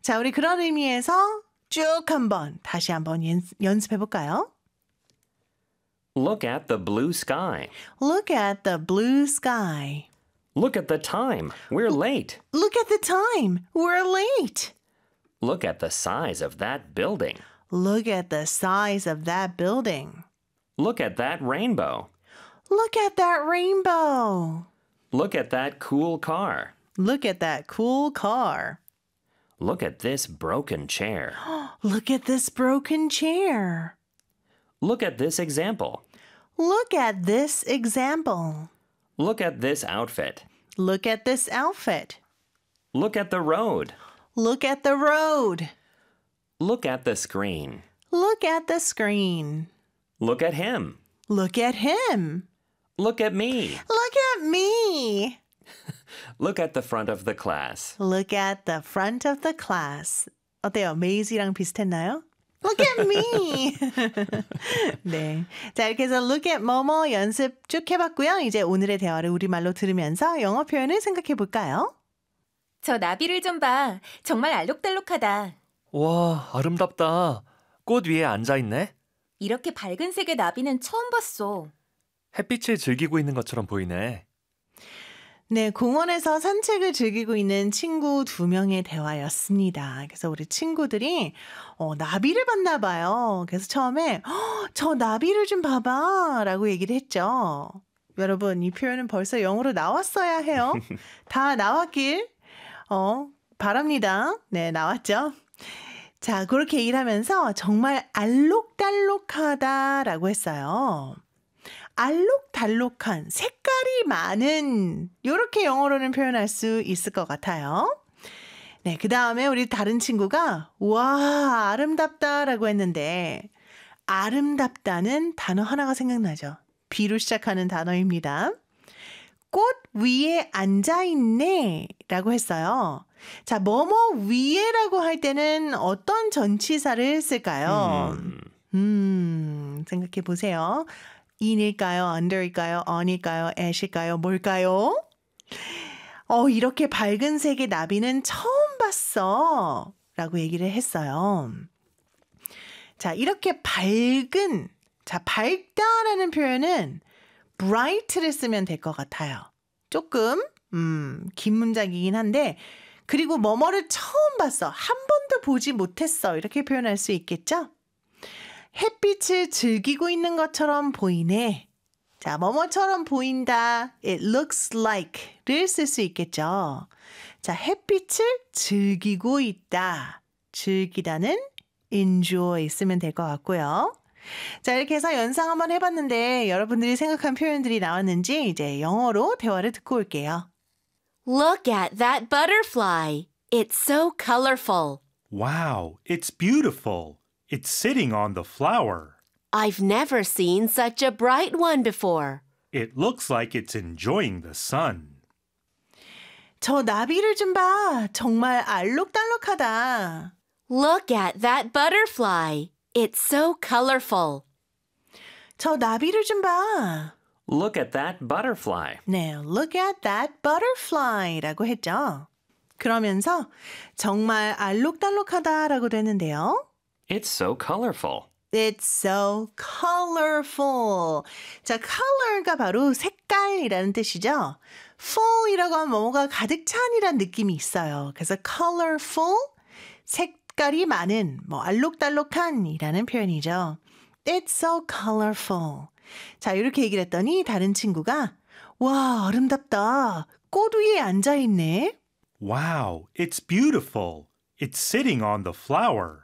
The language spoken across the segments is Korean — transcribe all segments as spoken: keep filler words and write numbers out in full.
자, 우리 그런 의미에서 쭉 한번 다시 한번 연, 연습해 볼까요? Look at the blue sky. Look at the blue sky. Look at the time. We're late. Look at the time. We're late. Look at the size of that building. Look at the size of that building. Look at that rainbow. Look at that rainbow. Look at that cool car. Look at that cool car. Look at this broken chair. Look at this broken chair. Look at this example. Look at this example. Look at this outfit. Look at this outfit. Look at the road. Look at the road. Look at the screen. Look at the screen. Look at him. Look at him. Look at me. Look at me. Look at the front of the class. Look at the front of the class. 어때요? 메이지랑 비슷했나요? Look at me. 네. 자, 이렇게 해서 look at 뭐뭐 연습 쭉 해봤고요. 이제 오늘의 대화를 우리말로 들으면서 영어 표현을 생각해 볼까요? 저 나비를 좀 봐. 정말 알록달록하다. 와, 아름답다. 꽃 위에 앉아있네. 이렇게 밝은 색의 나비는 처음 봤어. 햇빛을 즐기고 있는 것처럼 보이네. 네, 공원에서 산책을 즐기고 있는 친구 두 명의 대화였습니다. 그래서 우리 친구들이 어, 나비를 봤나 봐요. 그래서 처음에 저 나비를 좀 봐봐 라고 얘기를 했죠. 여러분, 이 표현은 벌써 영어로 나왔어야 해요. 다 나왔길 어, 바랍니다. 네, 나왔죠. 자, 그렇게 얘기를 하면서 정말 알록달록하다라고 했어요. 알록달록한, 색깔이 많은 이렇게 영어로는 표현할 수 있을 것 같아요. 네, 그 다음에 우리 다른 친구가 와, 아름답다라고 했는데 아름답다는 단어 하나가 생각나죠. B로 시작하는 단어입니다. 꽃 위에 앉아있네 라고 했어요. 자, 뭐뭐 위에라고 할 때는 어떤 전치사를 쓸까요? 음. 음, 생각해 보세요. in일까요? under일까요? on일까요? at일까요? 뭘까요? 어, 이렇게 밝은 색의 나비는 처음 봤어 라고 얘기를 했어요. 자, 이렇게 밝은, 자, 밝다라는 표현은 bright를 쓰면 될 것 같아요. 조금 음, 긴 문장이긴 한데 그리고 뭐뭐를 처음 봤어. 한 번도 보지 못했어. 이렇게 표현할 수 있겠죠? 햇빛을 즐기고 있는 것처럼 보이네. 자, 뭐뭐처럼 보인다. It looks like를 쓸 수 있겠죠. 자, 햇빛을 즐기고 있다. 즐기다는 enjoy 쓰면 될 것 같고요. 자, 이렇게 해서 연상 한번 해봤는데 여러분들이 생각한 표현들이 나왔는지 이제 영어로 대화를 듣고 올게요. Look at that butterfly. It's so colorful. Wow, it's beautiful. It's sitting on the flower. I've never seen such a bright one before. It looks like it's enjoying the sun. 저 나비를 좀 봐. 정말 알록달록하다. Look at that butterfly. It's so colorful. 저 나비를 좀 봐. Look at that butterfly. 네, look at that butterfly라고 했죠. 그러면서 정말 알록달록하다라고 됐는데요. It's so colorful. It's so colorful. 자, color가 바로 색깔이라는 뜻이죠. full이라고 하면 뭐가 가득 찬이라는 느낌이 있어요. 그래서 colorful, 색깔이 많은, 뭐 알록달록한이라는 표현이죠. It's so colorful. 자, 이렇게 얘기를 했더니 다른 친구가 와, 아름답다. 꽃 위에 앉아있네. Wow, it's beautiful. It's sitting on the flower.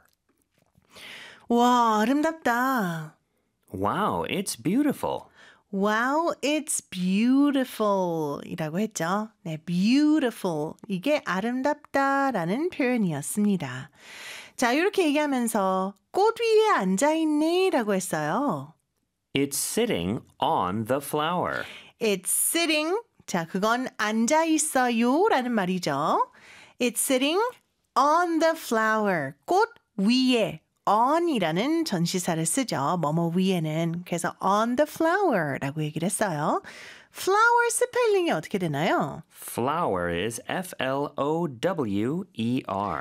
와, 아름답다. Wow, it's beautiful. Wow, it's beautiful 이라고 했죠. 네, beautiful. 이게 아름답다라는 표현이었습니다. 자, 이렇게 얘기하면서 꽃 위에 앉아있네 라고 했어요. It's sitting on the flower. It's sitting. 자, 그건 앉아있어요 라는 말이죠. It's sitting on the flower. 꽃 위에. on이라는 전치사를 쓰죠. 뭐뭐 위에는. 그래서 on the flower라고 얘기를 했어요. flower 스펠링이 어떻게 되나요? Flower is F L O W E R.